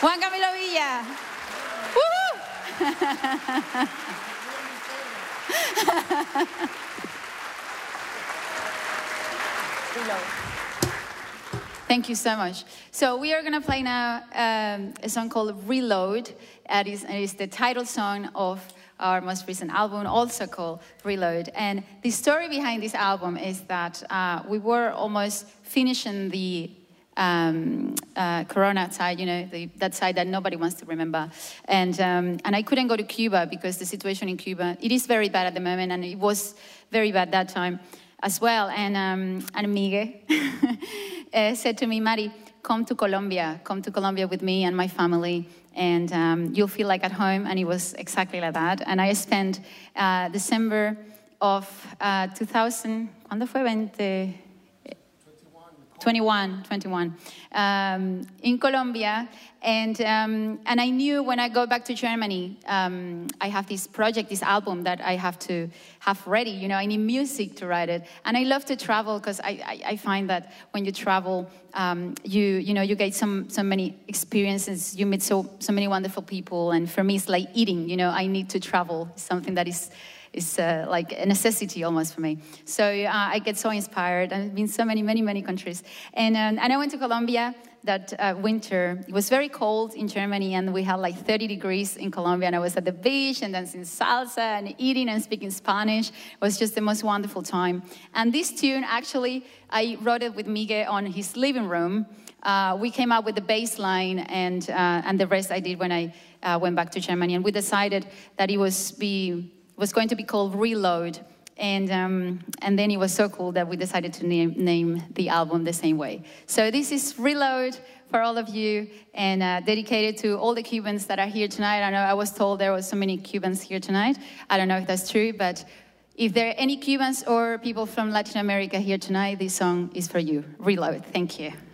Juan Camilo Villa. Thank you so much. So we are going to play now a song called Reload. It is the title song of our most recent album, also called Reload. And the story behind this album is that we were almost finishing the Corona side, you know, that side that nobody wants to remember. And I couldn't go to Cuba because the situation in Cuba, it is very bad at the moment, and it was very bad that time as well. And Miguel said to me, Mari, come to Colombia with me and my family, and you'll feel like at home. And it was exactly like that. And I spent December of 2000, ¿cuándo fue? 21, in Colombia, and I knew when I go back to Germany, I have this project, this album that I have to have ready. You know, I need music to write it, and I love to travel because I find that when you travel, you get so many experiences. You meet so many wonderful people, and for me, it's like eating. You know, I need to travel. It's something that is like a necessity almost for me. So I get so inspired. I've been so many countries. And I went to Colombia that winter. It was very cold in Germany, and we had like 30 degrees in Colombia, and I was at the beach and dancing salsa and eating and speaking Spanish. It was just the most wonderful time. And this tune, actually, I wrote it with Miguel on his living room. We came up with the bass line, and the rest I did when I went back to Germany. And we decided that it was going to be called Reload, and then it was so cool that we decided to name the album the same way. So this is Reload for all of you, and dedicated to all the Cubans that are here tonight. I know I was told there were so many Cubans here tonight. I don't know if that's true, but if there are any Cubans or people from Latin America here tonight, this song is for you. Reload. Thank you.